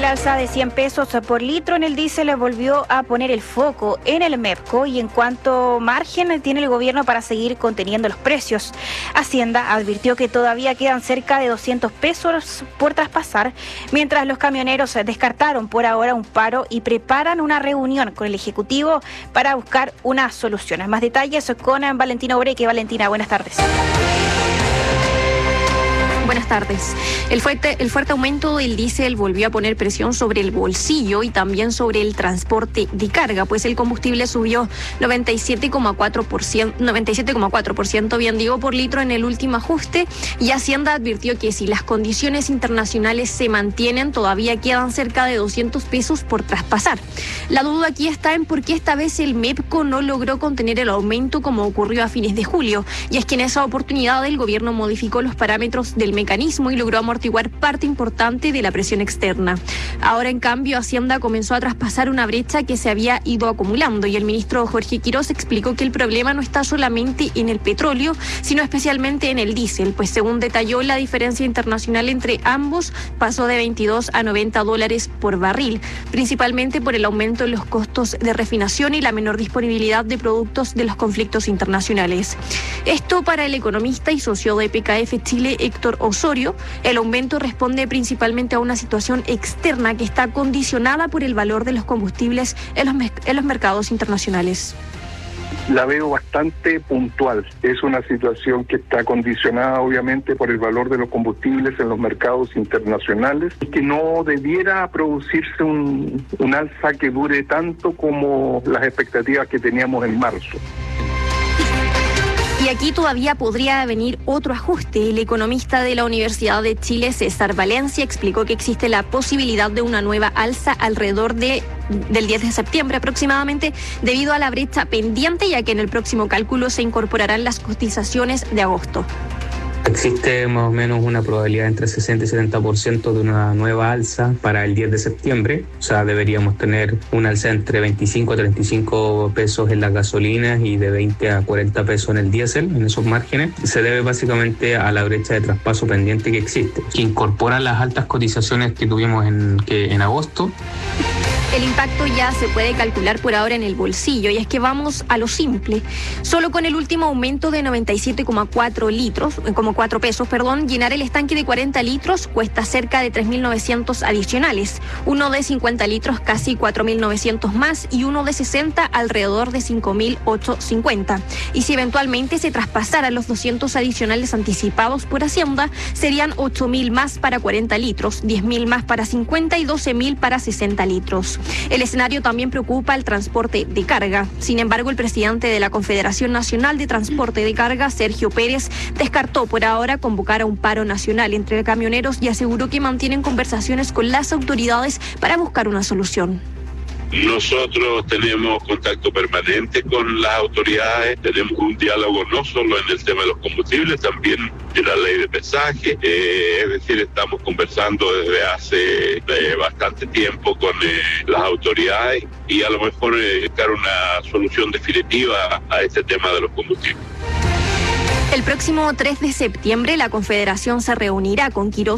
El alza de 100 pesos por litro en el diésel volvió a poner el foco en el MEPCO y en cuánto margen tiene el gobierno para seguir conteniendo los precios. Hacienda advirtió que todavía quedan cerca de 200 pesos por traspasar, mientras los camioneros descartaron por ahora un paro y preparan una reunión con el Ejecutivo para buscar una solución. Más detalles con Valentina Obreque. Valentina, buenas tardes. Buenas tardes. El fuerte aumento del diésel volvió a poner presión sobre el bolsillo y también sobre el transporte de carga, pues el combustible subió 97,4% por litro en el último ajuste, y Hacienda advirtió que si las condiciones internacionales se mantienen, todavía quedan cerca de 200 pesos por traspasar. La duda aquí está en por qué esta vez el MEPCO no logró contener el aumento como ocurrió a fines de julio, y es que en esa oportunidad el gobierno modificó los parámetros del mecanismo y logró amortiguar parte importante de la presión externa. Ahora, en cambio, Hacienda comenzó a traspasar una brecha que se había ido acumulando, y el ministro Jorge Quiroz explicó que el problema no está solamente en el petróleo, sino especialmente en el diésel, pues según detalló, la diferencia internacional entre ambos pasó de 22 a 90 dólares por barril, principalmente por el aumento en los costos de refinación y la menor disponibilidad de productos de los conflictos internacionales. Esto, para el economista y socio de PKF Chile, Héctor Osorio, el aumento responde principalmente a una situación externa que está condicionada por el valor de los combustibles en los mercados internacionales. La veo bastante puntual. Es una situación que está condicionada obviamente por el valor de los combustibles en los mercados internacionales y que no debiera producirse un alza que dure tanto como las expectativas que teníamos en marzo. Y aquí todavía podría venir otro ajuste. El economista de la Universidad de Chile, César Valencia, explicó que existe la posibilidad de una nueva alza alrededor del 10 de septiembre aproximadamente, debido a la brecha pendiente, ya que en el próximo cálculo se incorporarán las cotizaciones de agosto. Existe más o menos una probabilidad entre 60 y 70% de una nueva alza para el 10 de septiembre. O sea, deberíamos tener una alza entre 25 a 35 pesos en las gasolinas y de 20 a 40 pesos en el diésel, en esos márgenes. Se debe básicamente a la brecha de traspaso pendiente que existe, que incorpora las altas cotizaciones que tuvimos en agosto. El impacto ya se puede calcular por ahora en el bolsillo, y es que vamos a lo simple. Solo con el último aumento de 97,4 pesos, llenar el estanque de 40 litros cuesta cerca de 3.900 adicionales. Uno de 50 litros casi 4.900 más, y uno de 60 alrededor de 5.850. Y si eventualmente se traspasaran los 200 adicionales anticipados por Hacienda, serían 8.000 más para 40 litros, 10.000 más para 50 y 12.000 para 60 litros. El escenario también preocupa el transporte de carga. Sin embargo, el presidente de la Confederación Nacional de Transporte de Carga, Sergio Pérez, descartó por ahora convocar a un paro nacional entre camioneros y aseguró que mantienen conversaciones con las autoridades para buscar una solución. Nosotros tenemos contacto permanente con las autoridades, tenemos un diálogo no solo en el tema de los combustibles, también de la ley de pesaje, es decir, estamos conversando desde hace bastante tiempo con las autoridades y a lo mejor buscar una solución definitiva a este tema de los combustibles. El próximo 3 de septiembre la Confederación se reunirá con Quiroz